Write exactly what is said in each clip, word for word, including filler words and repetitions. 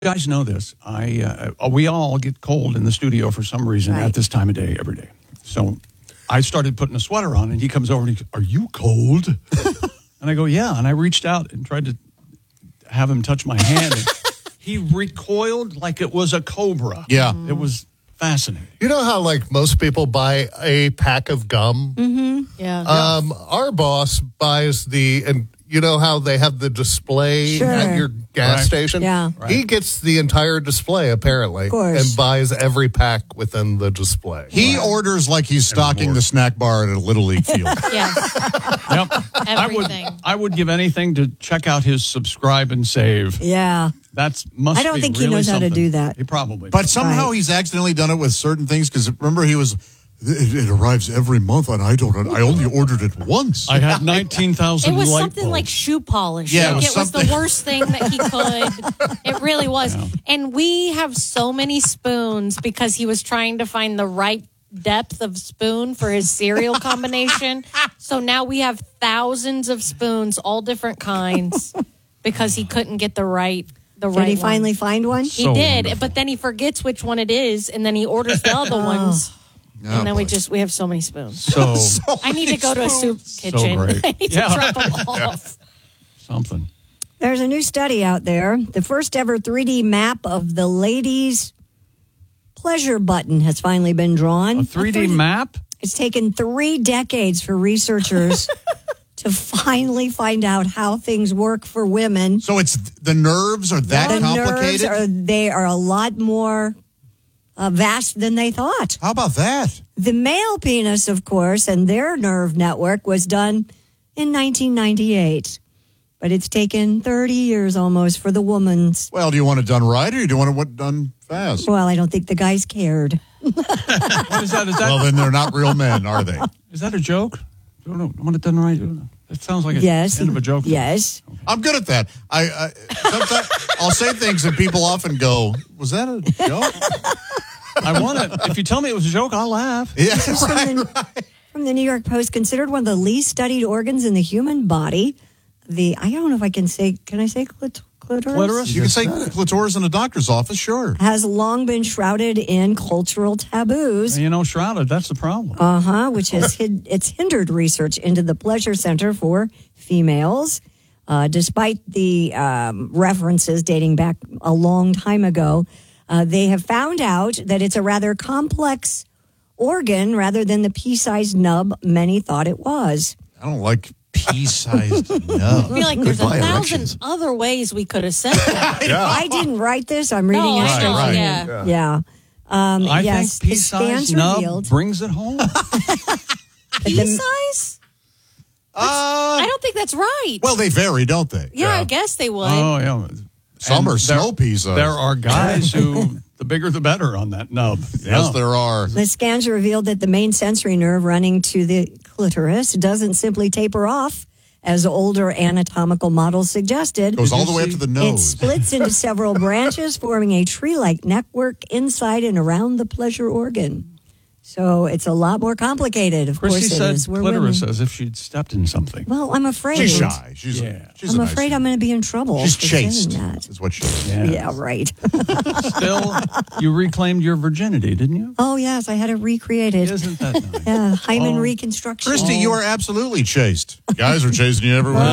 guys know this. I uh, we all get cold in the studio for some reason Right. at this time of day every day. So I started putting a sweater on, and he comes over and he goes, "Are you cold?" And I go, "Yeah." And I reached out and tried to have him touch my hand. And he recoiled like it was a cobra. Yeah. It was fascinating. You know how, like, most people buy a pack of gum? Mm-hmm. Yeah. Um, our boss buys the, and you know how they have the display Sure. at your gas Right. station? Yeah. He gets the entire display, apparently, Of course. and buys every pack within the display. He orders like he's stocking more. the snack bar at a Little League field. Yes. Yep. I would, Everything. I would give anything to check out his subscribe and save. Yeah. That's must I don't be think he really knows how to something. do that. He probably But does. somehow Right. he's accidentally done it with certain things because remember he was, it, it arrives every month and I don't, I only ordered it once. I had nineteen thousand It was light something bulbs. like shoe polish. Yeah, it Like, was it was the something- worst thing that he could. It really was. And we have so many spoons because he was trying to find the right depth of spoon for his cereal combination. So now we have thousands of spoons, all different kinds, because he couldn't get the right the Did right he one. finally find one? He So did, wonderful. but then he forgets which one it is, and then he orders the other ones. and then we boy. just we have so many spoons. So I need to go to a soup kitchen. great. I need Yeah. to drop them off. something. There's a new study out there. The first ever three D map of the ladies' pleasure button has finally been drawn. A three D map? It's taken three decades for researchers to finally find out how things work for women. So it's the nerves are that the complicated? nerves are they are a lot more uh, vast than they thought. How about that? The male penis, of course, and their nerve network was done in nineteen ninety-eight. But it's taken thirty years almost for the woman's. Well, do you want it done right or do you want it done fast? Well, I don't think the guys cared. What is that? Is that, Well, then they're not real men, are they? is that a joke? I don't know. I want it done right. It sounds like a Yes. end of a joke. Yes. I'm good at that. I, I sometimes I'll say things and people often go, "Was that a joke?" I want it. If you tell me it was a joke, I'll laugh. Yeah, This is from, right, the, right. from the New York Post, considered one of the least studied organs in the human body. The I don't know if I can say. Can I say clit- clitoris? Clitoris? You can say clitoris in a doctor's office, sure. Has long been shrouded in cultural taboos. You know, shrouded. That's the problem. Uh huh. Which has hid, it's hindered research into the pleasure center for females, uh, despite the um, references dating back a long time ago. Uh, they have found out that it's a rather complex organ rather than the pea-sized nub many thought it was. I don't like pea-sized I nub. feel like there's a Goodbye, thousand erections. other ways we could have said that. I didn't write this. I'm reading No, it. I straight know, from- yeah. Yeah. Um, I yes, think the scans pea-sized nub revealed brings it home. Pea size? Uh, I don't think that's right. well, they vary, don't they? yeah, I guess they would. oh, yeah. Some And are there- snow peas. There are guys who, the bigger the better on that nub. Yes, Yeah. there are. The scans revealed that the main sensory nerve running to the clitoris doesn't simply taper off, as older anatomical models suggested. Goes Did all you the way up see- to the It nose. splits into several branches, forming a tree-like network inside and around the pleasure organ. So it's a lot more complicated. Of Chrissy course, it said is. We're clitoris women. as if she'd stepped in something. Well, I'm afraid. She's shy. She's Yeah. a, she's I'm a nice afraid I'm going to be in trouble. She's for saying chaste. that. Is what she is. Yeah. Yeah, right. Still, you reclaimed your virginity, didn't you? Oh yes, I had it recreated. Isn't that nice? Yeah, hymen Oh. reconstruction. Christy, you are absolutely chaste. Guys are chasing you everywhere.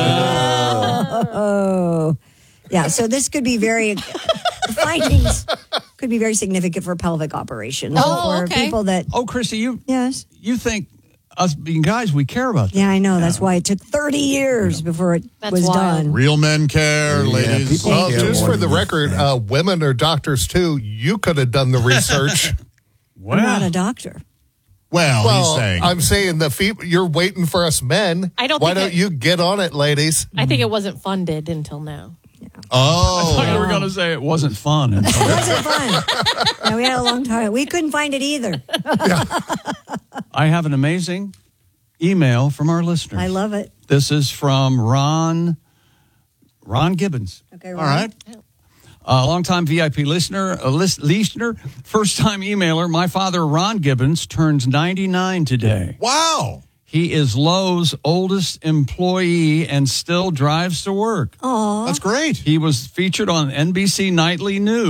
Oh, yeah. So this could be very the findings could be very significant for pelvic operations. Oh, for okay. people that Oh, Christy, you yes, you think us being guys, we care about that. yeah, I know. That's why it took thirty years before it That's was wild. done. Real men care, Yeah, ladies. people Thank well, you. just for the record, uh, women are doctors too. You could have done the research. Well, I'm not a doctor. Well, well, he's saying. I'm saying the fe- you're waiting for us men. I don't Why think don't it- you get on it, ladies? I think it wasn't funded until now. oh. I thought you were going to say it wasn't fun. And so- It wasn't fun. Yeah, we had a long time. We couldn't find it either. I have an amazing email from our listeners. I love it. This is from Ron Ron Gibbons. Okay, All right. A longtime V I P listener, a list, listener, first-time emailer. My father, Ron Gibbons, turns ninety-nine today. Wow. He is Lowe's oldest employee and still drives to work. That's great. He was featured on N B C Nightly News.